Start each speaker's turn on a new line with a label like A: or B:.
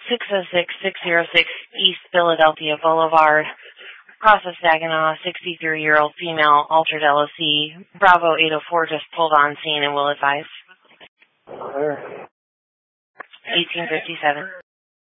A: 606-606 East Philadelphia Boulevard. Process Saginaw, 63-year-old female, altered LOC. Bravo 804 just pulled on scene and will advise. 1857.